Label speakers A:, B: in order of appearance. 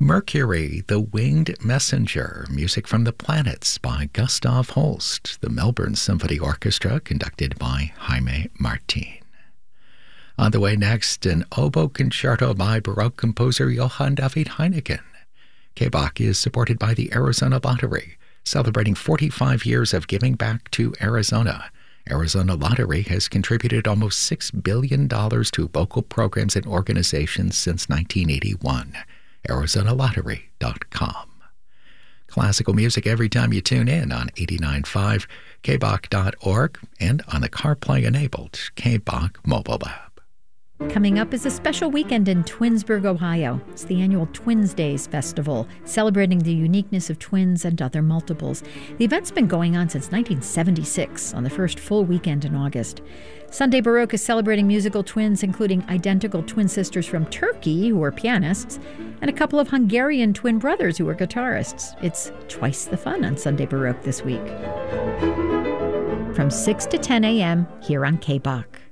A: Mercury, the Winged Messenger, music from the planets by Gustav Holst, the Melbourne Symphony Orchestra, conducted by Jaime Martin. On the way next, an oboe concerto by Baroque composer Johann David Heineken. K-Bach is supported by the Arizona Lottery, celebrating 45 years of giving back to Arizona. Arizona Lottery has contributed almost $6 billion to local programs and organizations since 1981. ArizonaLottery.com. Classical music every time you tune in on 89.5, kbach.org, and on the CarPlay-enabled K-Bach mobile app.
B: Coming up is a special weekend in Twinsburg, Ohio. It's the annual Twins Days Festival, celebrating the uniqueness of twins and other multiples. The event's been going on since 1976, on the first full weekend in August. Sunday Baroque is celebrating musical twins, including identical twin sisters from Turkey, who are pianists, and a couple of Hungarian twin brothers who are guitarists. It's twice the fun on Sunday Baroque this week. From 6 to 10 a.m. here on K-Bach.